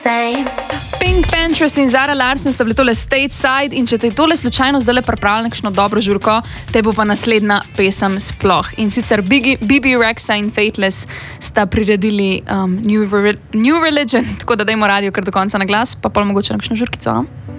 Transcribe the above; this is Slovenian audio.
same. Pink Panthers in Zara Larsson sta bili tole Stateside in če te je tole slučajno zdaj pripravljeno kakšno dobro žurko, te bo pa naslednja pesem sploh. In sicer Bibi Rexha in Fateless sta priredili New Religion, tako da dajmo radio kar do konca na glas, pa pol mogoče na kakšno žurkico.